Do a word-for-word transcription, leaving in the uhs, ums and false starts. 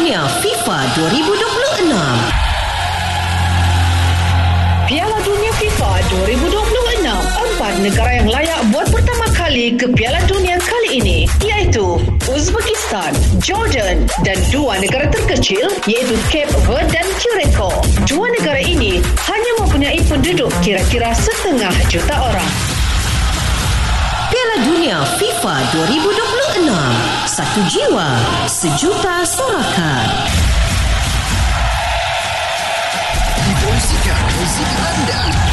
Dunia FIFA dua ribu dua puluh enam. Piala Dunia FIFA dua ribu dua puluh enam. Empat negara yang layak buat pertama kali ke Piala Dunia kali ini, iaitu Uzbekistan, Jordan dan dua negara terkecil iaitu Cape Verde dan Curacao. Dua negara ini hanya mempunyai penduduk kira-kira setengah juta orang. Piala Dunia FIFA dua ribu dua puluh enam. Satu jiwa, sejuta sorakan. Diposisikan musik anda.